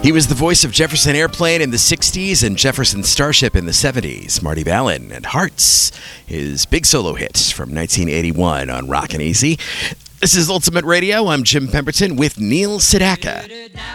He was the voice of Jefferson Airplane in the 60s and Jefferson Starship in the 70s. Marty Balin and Hearts, his big solo hit from 1981 on Rockin' Easy. This is Ultimate Radio. I'm Jim Pemberton with Neil Sedaka.